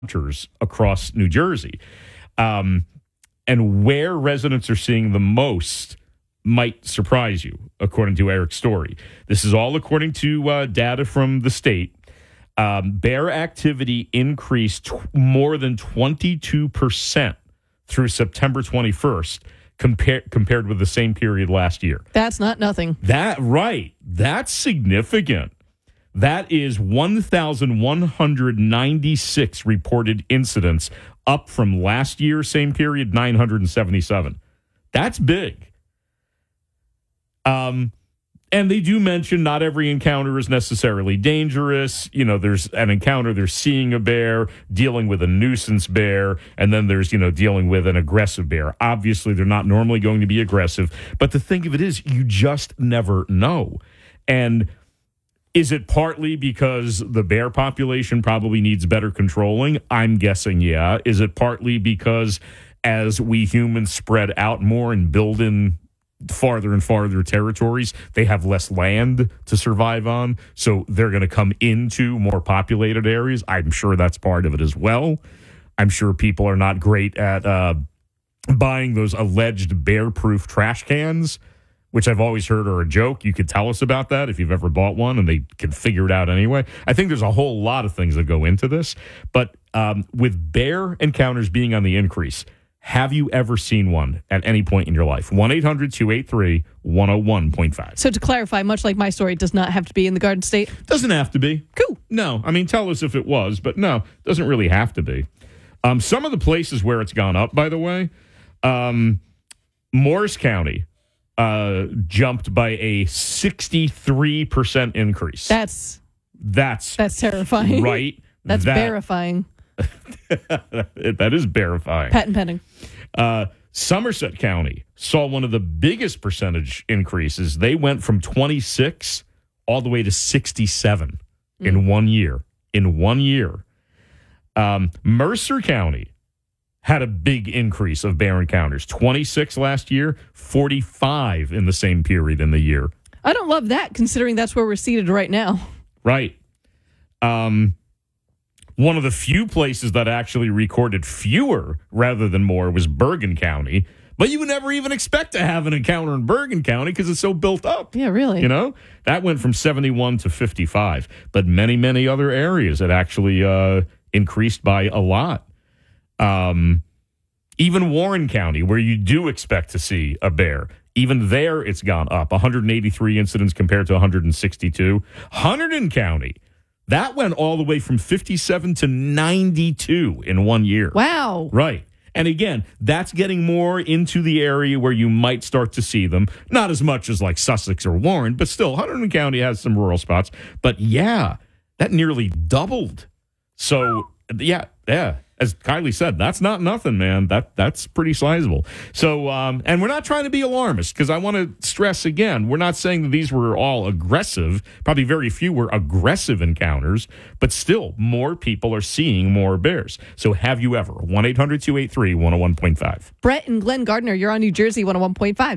encounters across New Jersey. And where residents are seeing the most might surprise you, according to Eric's story. This is all according to data from the state. Bear activity increased more than 22% through September 21st compared with the same period last year. That's not nothing. That's significant. That is 1,196 reported incidents, up from last year, same period, 977. That's big. And they do mention not every encounter is necessarily dangerous. You know, there's an encounter, there's seeing a bear, dealing with a nuisance bear, and then there's, dealing with an aggressive bear. Obviously, they're not normally going to be aggressive, but the thing of it is, you just never know. And is it partly because the bear population probably needs better controlling? I'm guessing, yeah. Is it partly because as we humans spread out more and build in farther and farther territories, they have less land to survive on, so they're going to come into more populated areas? I'm sure that's part of it as well. I'm sure people are not great at buying those alleged bear-proof trash cans, which I've always heard are a joke. You could tell us about that if you've ever bought one, and they can figure it out anyway. I think there's a whole lot of things that go into this, but with bear encounters being on the increase, have you ever seen one at any point in your life? 1-800-283-101.5. So to clarify, much like my story, it does not have to be in the Garden State? Doesn't have to be. Cool. No. I mean, tell us if it was, but no, doesn't really have to be. Some of the places where it's gone up, by the way, Morris County jumped by a 63% increase. That's terrifying. Right? That's verifying. That is verifying. Patent pending. Somerset County saw one of the biggest percentage increases. They went from 26 all the way to 67 in 1 year. In 1 year. Mercer County had a big increase of bear encounters. 26 last year, 45 in the same period in the year. I don't love that, considering that's where we're seated right now. Right. One of the few places that actually recorded fewer rather than more was Bergen County. But you would never even expect to have an encounter in Bergen County because it's so built up. Yeah, really. That went from 71 to 55. But many, many other areas it actually increased by a lot. Even Warren County, where you do expect to see a bear, even there it's gone up. 183 incidents compared to 162. Hunterdon County, that went all the way from 57 to 92 in 1 year. Wow. Right. And again, that's getting more into the area where you might start to see them. Not as much as like Sussex or Warren, but still, Hunterdon County has some rural spots. But yeah, that nearly doubled. So, yeah. As Kylie said, that's not nothing, man. That's pretty sizable. So, and we're not trying to be alarmist, because I want to stress again, we're not saying that these were all aggressive. Probably very few were aggressive encounters, but still, more people are seeing more bears. So have you ever? 1-800-283-101.5. Brett and Glenn Gardner, you're on New Jersey 101.5.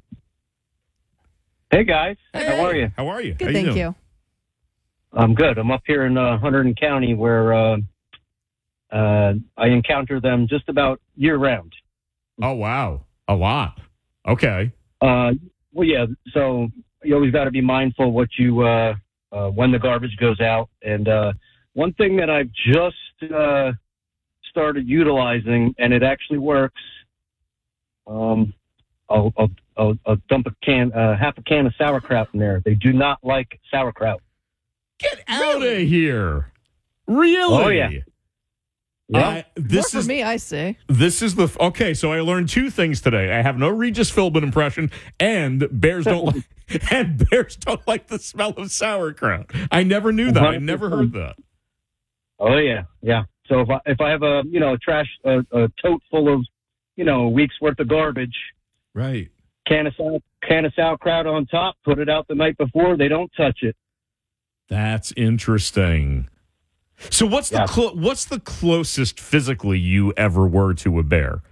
Hey, guys. Hey, how are you? How are you? Good, thank you. I'm good. I'm up here in Hunterdon County where I encounter them just about year-round. Oh, wow. A lot. Okay. Well, yeah, so you always got to be mindful what you when the garbage goes out. And one thing that I've just started utilizing, and it actually works, I'll dump half a can of sauerkraut in there. They do not like sauerkraut. Get out of here. Really? Oh, yeah. Yeah. More for me, I say. Okay, so I learned two things today. I have no Regis Philbin impression, and bears don't like the smell of sauerkraut. I never knew that. I never heard that. Oh yeah. So if I have a a tote full of a week's worth of garbage, right? Can of sauerkraut on top. Put it out the night before. They don't touch it. That's interesting. So what's the closest physically you ever were to a bear?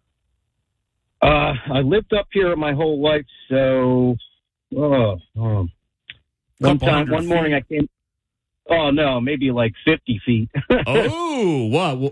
I lived up here my whole life, so one morning I came. Oh no, maybe like 50 feet. Oh, wow!